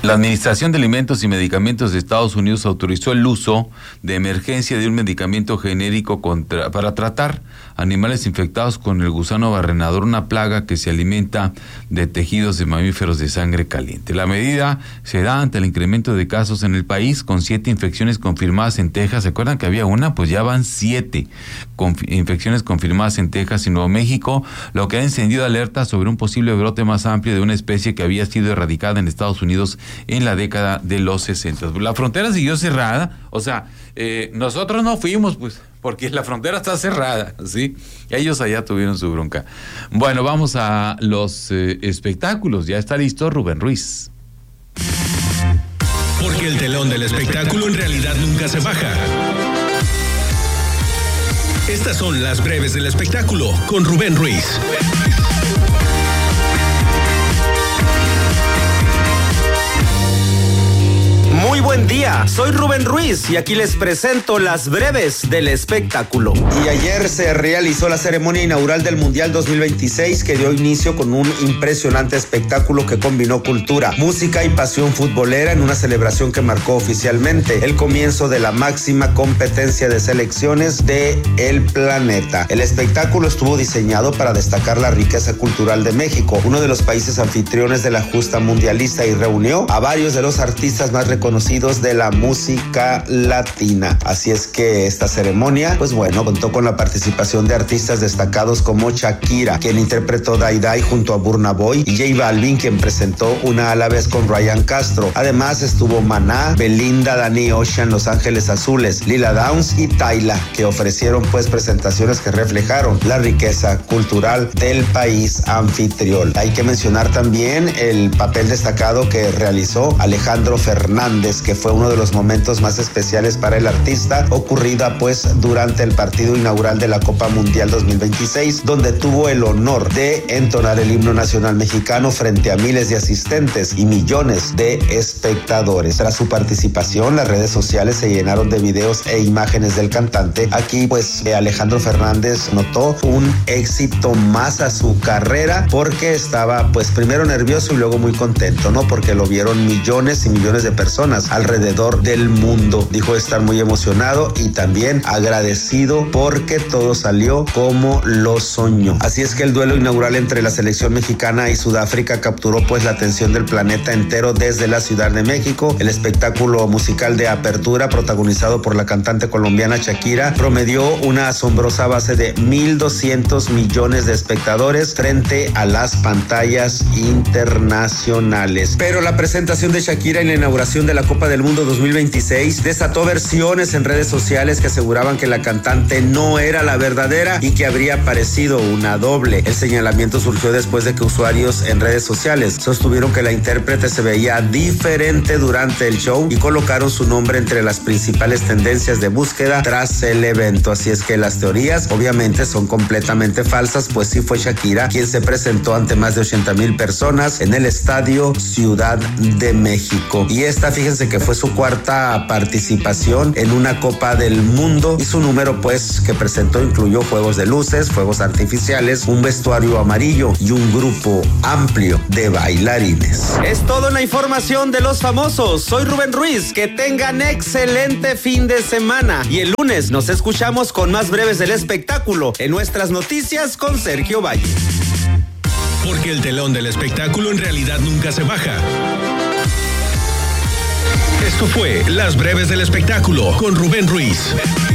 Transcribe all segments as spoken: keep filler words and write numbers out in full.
La Administración de Alimentos y Medicamentos de Estados Unidos autorizó el uso de emergencia de un medicamento genérico contra, para tratar animales infectados con el gusano barrenador, una plaga que se alimenta de tejidos de mamíferos de sangre caliente. La medida se da ante el incremento de casos en el país, con siete infecciones confirmadas en Texas. ¿Se acuerdan que había una? Pues ya van siete conf- infecciones confirmadas en Texas y Nuevo México, lo que ha encendido alerta sobre un posible brote más amplio de una especie que había sido erradicada en Estados Unidos en la década de los sesenta. La frontera siguió cerrada, o sea, eh, nosotros no fuimos, pues, porque la frontera está cerrada, ¿sí? Ellos allá tuvieron su bronca. Bueno, vamos a los eh, espectáculos. Ya está listo Rubén Ruiz. Porque el telón del espectáculo en realidad nunca se baja. Estas son las breves del espectáculo con Rubén Ruiz. Muy buen día, soy Rubén Ruiz y aquí les presento las breves del espectáculo. Y ayer se realizó la ceremonia inaugural del Mundial dos mil veintiséis, que dio inicio con un impresionante espectáculo que combinó cultura, música y pasión futbolera en una celebración que marcó oficialmente el comienzo de la máxima competencia de selecciones de el planeta. El espectáculo estuvo diseñado para destacar la riqueza cultural de México, uno de los países anfitriones de la justa mundialista, y reunió a varios de los artistas más reconocidos conocidos de la música latina. Así es que esta ceremonia, pues bueno, contó con la participación de artistas destacados como Shakira, quien interpretó Die Die junto a Burna Boy, y J Balvin, quien presentó Una a la vez con Ryan Castro. Además estuvo Maná, Belinda, Danny Ocean, Los Ángeles Azules, Lila Downs y Tyla, que ofrecieron pues presentaciones que reflejaron la riqueza cultural del país anfitrión. Hay que mencionar también el papel destacado que realizó Alejandro Fernández, que fue uno de los momentos más especiales para el artista, ocurrida pues durante el partido inaugural de la Copa Mundial dos mil veintiséis, donde tuvo el honor de entonar el himno nacional mexicano frente a miles de asistentes y millones de espectadores. Tras su participación, las redes sociales se llenaron de videos e imágenes del cantante. Aquí pues Alejandro Fernández notó un éxito más a su carrera, porque estaba pues primero nervioso y luego muy contento, ¿no? Porque lo vieron millones y millones de personas alrededor del mundo. Dijo estar muy emocionado y también agradecido porque todo salió como lo soñó. Así es que el duelo inaugural entre la selección mexicana y Sudáfrica capturó pues la atención del planeta entero desde la Ciudad de México. El espectáculo musical de apertura, protagonizado por la cantante colombiana Shakira, promedió una asombrosa base de mil doscientos millones de espectadores frente a las pantallas internacionales. Pero la presentación de Shakira en la inauguración de la Copa del Mundo dos mil veintiséis desató versiones en redes sociales que aseguraban que la cantante no era la verdadera y que habría aparecido una doble. El señalamiento surgió después de que usuarios en redes sociales sostuvieron que la intérprete se veía diferente durante el show y colocaron su nombre entre las principales tendencias de búsqueda tras el evento. Así es que las teorías obviamente son completamente falsas, pues sí fue Shakira quien se presentó ante más de ochenta mil personas en el estadio Ciudad de México. Y esta, fíjense que fue su cuarta participación en una Copa del Mundo, y su número pues que presentó incluyó juegos de luces, fuegos artificiales, un vestuario amarillo y un grupo amplio de bailarines. Es toda una información de los famosos. Soy Rubén Ruiz. Que tengan excelente fin de semana y el lunes nos escuchamos con más breves del espectáculo en nuestras noticias con Sergio Valle. Porque el telón del espectáculo en realidad nunca se baja. Esto fue Las Breves del Espectáculo con Rubén Ruiz.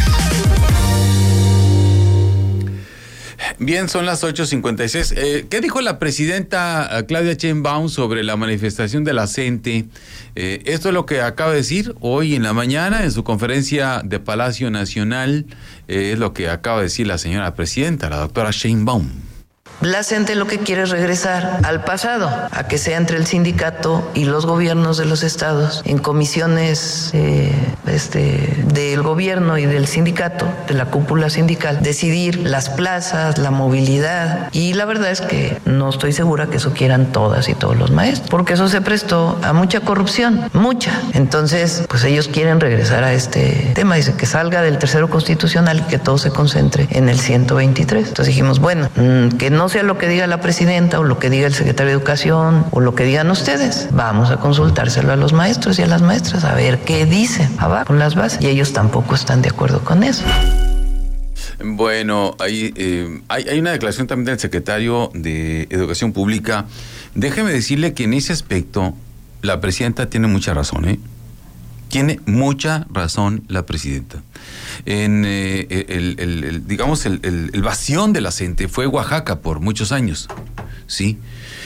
Bien, son las ocho cincuenta y seis. Eh, ¿Qué dijo la presidenta uh, Claudia Sheinbaum sobre la manifestación de la C E N T E? Eh, esto es lo que acaba de decir hoy en la mañana en su conferencia de Palacio Nacional. Eh, es lo que acaba de decir la señora presidenta, la doctora Sheinbaum. La C E N T E lo que quiere es regresar al pasado, a que sea entre el sindicato y los gobiernos de los estados, en comisiones eh, este, del gobierno y del sindicato, de la cúpula sindical, decidir las plazas, la movilidad, y la verdad es que no estoy segura que eso quieran todas y todos los maestros, porque eso se prestó a mucha corrupción, mucha. Entonces, pues ellos quieren regresar a este tema, dice que salga del tercero constitucional y que todo se concentre en el ciento veintitrés. Entonces dijimos, bueno, que no Bueno, hay, eh, hay, hay una declaración también del secretario de Educación Pública. Déjeme decirle que en ese aspecto la presidenta tiene mucha razón, ¿eh? Tiene mucha razón la presidenta. En eh, el, el, el, digamos, el, el, el bastión de la CENTE fue Oaxaca por muchos años, ¿sí?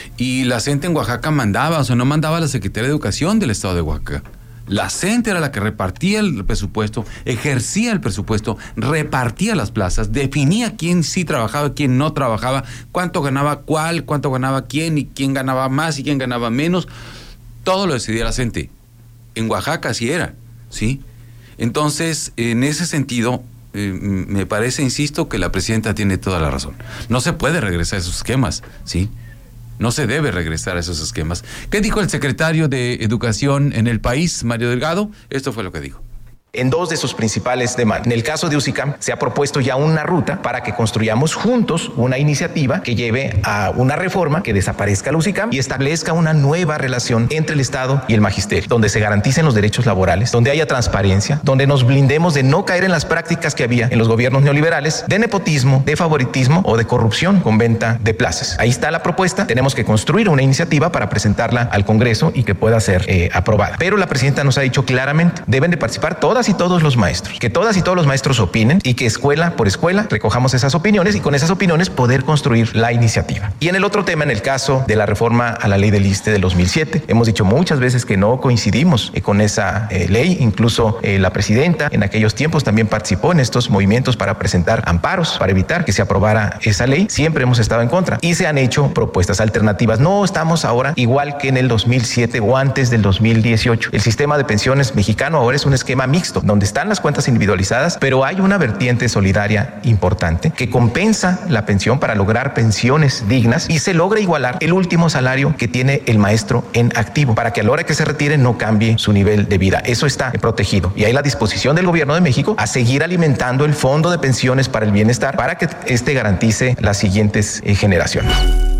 Y la CENTE en Oaxaca mandaba, o sea, no mandaba a la Secretaría de Educación del Estado de Oaxaca. La CENTE era la que repartía el presupuesto, ejercía el presupuesto, repartía las plazas, definía quién sí trabajaba, quién no trabajaba, cuánto ganaba cuál, cuánto ganaba quién y quién ganaba más y quién ganaba menos. Todo lo decidía la CENTE. En Oaxaca así era, ¿sí? Entonces, en ese sentido, eh, me parece, insisto, que la presidenta tiene toda la razón. No se puede regresar a esos esquemas, ¿sí? No se debe regresar a esos esquemas. ¿Qué dijo el secretario de Educación en el país, Mario Delgado? Esto fue lo que dijo. En dos de sus principales demandas. En el caso de U C I C A M, se ha propuesto ya una ruta para que construyamos juntos una iniciativa que lleve a una reforma que desaparezca la U C I C A M y establezca una nueva relación entre el Estado y el magisterio, donde se garanticen los derechos laborales, donde haya transparencia, donde nos blindemos de no caer en las prácticas que había en los gobiernos neoliberales de nepotismo, de favoritismo o de corrupción con venta de plazas. Ahí está la propuesta. Tenemos que construir una iniciativa para presentarla al Congreso y que pueda ser eh, aprobada. Pero la presidenta nos ha dicho claramente, deben de participar todas y todos los maestros, que todas y todos los maestros opinen y que escuela por escuela recojamos esas opiniones y con esas opiniones poder construir la iniciativa. Y en el otro tema, en el caso de la reforma a la ley del ISSSTE del dos mil siete, hemos dicho muchas veces que no coincidimos eh, con esa eh, ley, incluso eh, la presidenta en aquellos tiempos también participó en estos movimientos para presentar amparos, para evitar que se aprobara esa ley. Siempre hemos estado en contra y se han hecho propuestas alternativas. No estamos ahora igual que en el dos mil siete o antes del dos mil dieciocho. El sistema de pensiones mexicano ahora es un esquema mixto, donde están las cuentas individualizadas, pero hay una vertiente solidaria importante que compensa la pensión para lograr pensiones dignas y se logra igualar el último salario que tiene el maestro en activo, para que a la hora que se retire no cambie su nivel de vida. Eso está protegido. Y hay la disposición del gobierno de México a seguir alimentando el fondo de pensiones para el bienestar para que este garantice las siguientes eh, generaciones.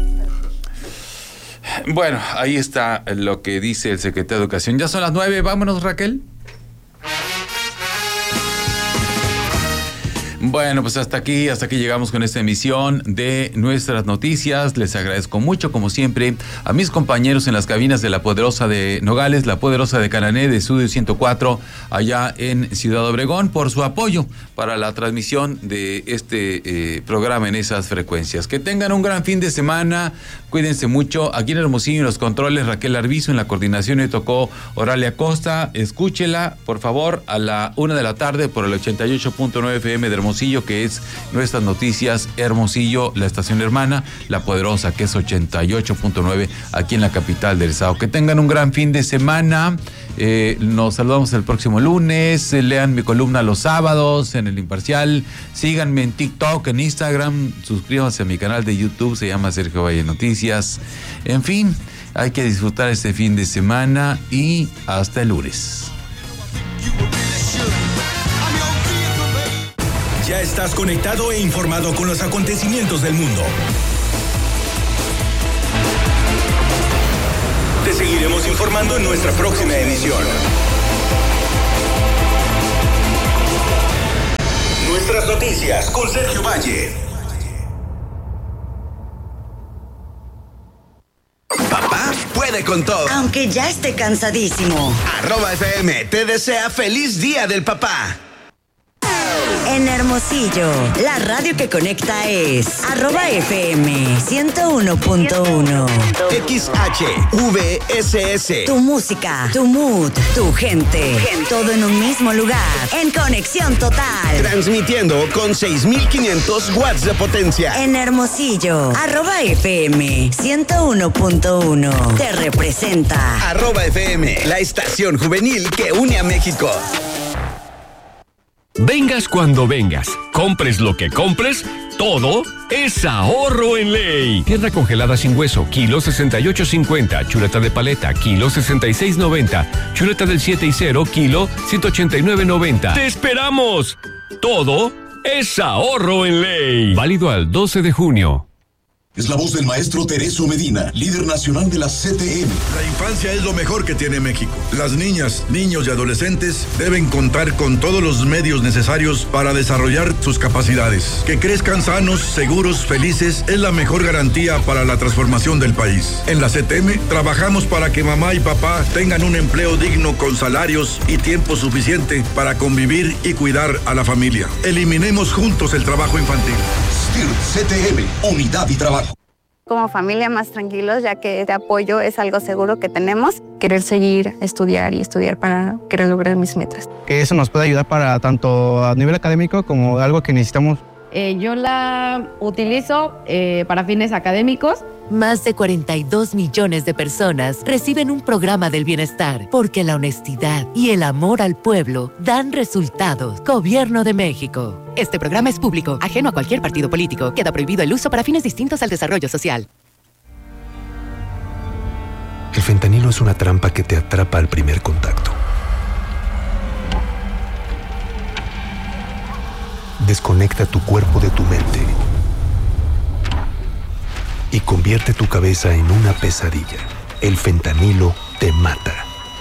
Bueno, ahí está lo que dice el secretario de Educación. Ya son las nueve, vámonos, Raquel. Bueno, pues hasta aquí, hasta aquí llegamos con esta emisión de Nuestras Noticias. Les agradezco mucho, como siempre, a mis compañeros en las cabinas de La Poderosa de Nogales, La Poderosa de Canané, de Estudio ciento cuatro, allá en Ciudad Obregón, por su apoyo para la transmisión de este eh, programa en esas frecuencias. Que tengan un gran fin de semana, cuídense mucho. Aquí en Hermosillo, en los controles, Raquel Arvizo, en la coordinación me tocó Oralia Costa. Escúchela, por favor, a la una de la tarde por el ochenta y ocho punto nueve F M de Hermosillo, que es Nuestras Noticias Hermosillo, la estación hermana, La Poderosa, que es ochenta y ocho punto nueve aquí en la capital del estado. Que tengan un gran fin de semana. Eh, nos saludamos el próximo lunes. Eh, lean mi columna los sábados en El Imparcial. Síganme en TikTok, en Instagram. Suscríbanse a mi canal de YouTube, se llama Sergio Valle Noticias. En fin, hay que disfrutar este fin de semana y hasta el lunes. Ya estás conectado e informado con los acontecimientos del mundo. Te seguiremos informando en nuestra próxima emisión. Nuestras Noticias con Sergio Valle. Papá puede con todo. Aunque ya esté cansadísimo. Arroba F M te desea feliz día del papá. En Hermosillo, la radio que conecta es arroba F M ciento uno punto uno. X H V S S. Tu música, tu mood, tu gente, gente. Todo en un mismo lugar. En conexión total. Transmitiendo con seis mil quinientos watts de potencia. En Hermosillo, arroba F M ciento uno punto uno. Te representa. Arroba F M, la estación juvenil que une a México. Vengas cuando vengas, compres lo que compres, todo es ahorro en ley. Tierra congelada sin hueso, kilo sesenta y ocho cincuenta. Chuleta de paleta, kilo sesenta y seis noventa. Chuleta del siete y cero, kilo ciento ochenta y nueve noventa. ¡Te esperamos! Todo es ahorro en ley. Válido al doce de junio. Es la voz del maestro Tereso Medina, líder nacional de la C T M. La infancia es lo mejor que tiene México. Las niñas, niños y adolescentes deben contar con todos los medios necesarios para desarrollar sus capacidades. Que crezcan sanos, seguros, felices es la mejor garantía para la transformación del país. En la C T M trabajamos para que mamá y papá tengan un empleo digno con salarios y tiempo suficiente para convivir y cuidar a la familia. Eliminemos juntos el trabajo infantil. S T I R C T M, Unidad y Trabajo. Como familia más tranquilos, ya que este apoyo es algo seguro que tenemos. Querer seguir, estudiar y estudiar para querer lograr mis metas. Que eso nos puede ayudar para tanto a nivel académico como algo que necesitamos. Eh, yo la utilizo eh, para fines académicos. Más de cuarenta y dos millones de personas reciben un programa del bienestar porque la honestidad y el amor al pueblo dan resultados. Gobierno de México. Este programa es público, ajeno a cualquier partido político. Queda prohibido el uso para fines distintos al desarrollo social. El fentanilo es una trampa que te atrapa al primer contacto. Desconecta tu cuerpo de tu mente y convierte tu cabeza en una pesadilla. El fentanilo te mata.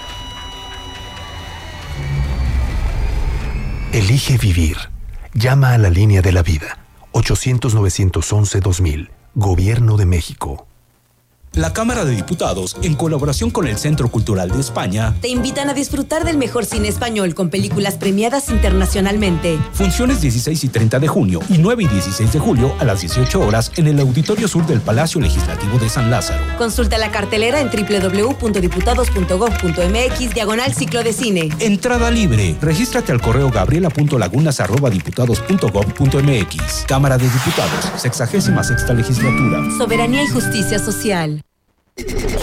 Elige vivir. Llama a la línea de la vida. ochocientos, novecientos once, dos mil. Gobierno de México. La Cámara de Diputados, en colaboración con el Centro Cultural de España, te invitan a disfrutar del mejor cine español con películas premiadas internacionalmente. Funciones dieciséis y treinta de junio y nueve y dieciséis de julio a las dieciocho horas en el Auditorio Sur del Palacio Legislativo de San Lázaro. Consulta la cartelera en doble u doble u doble u punto diputados punto gob punto eme equis diagonal ciclo de cine. Entrada libre. Regístrate al correo gabriela punto lagunas arroba diputados punto gob punto eme equis. Cámara de Diputados, sexagésima sexta legislatura. Soberanía y justicia social.